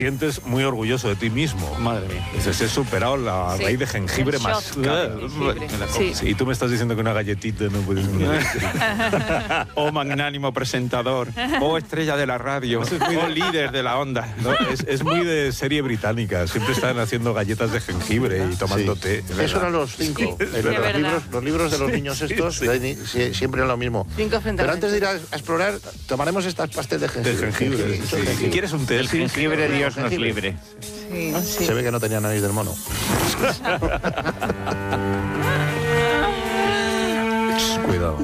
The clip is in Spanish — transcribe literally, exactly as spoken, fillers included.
sientes muy orgulloso de ti mismo. Madre mía. Dices, he superado la Sí, raíz de jengibre el más... shot de jengibre. Sí. Sí, y tú me estás diciendo que una galletita no puede ser una galletita. O magnánimo presentador, o estrella de la radio, Eso es muy o de- líder de la onda. No, es, es muy de serie británica. Siempre están haciendo galletas de jengibre y tomando Sí. té. Eso eran los cinco. Sí, Eh, sí, los, es verdad. libros, los libros de los niños estos sí. de ni- sie- siempre eran lo mismo. Cinco frente a Pero la antes de ir gente. a, a explorar, tomaremos estas pastel de De jengibre. jengibre. Sí, sí. son jengibre. ¿Quieres un té? El jengibre Dios nos libre. Sí, sí. Se ve que no tenía nariz del mono.